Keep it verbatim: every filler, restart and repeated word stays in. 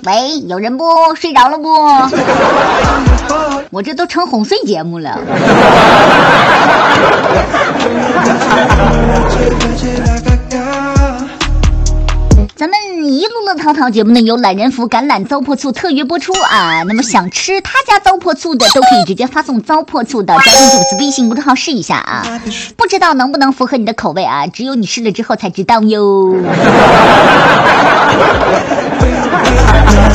喂，有人不？睡着了不？我这都成哄睡节目了。咱们一路乐淘淘节目呢，由懒人福橄榄糟粕醋特约播出啊。那么想吃他家糟粕醋的，都可以直接发送糟粕醋到家庭主持微信公众号试一下啊。不知道能不能符合你的口味啊？只有你试了之后才知道哟。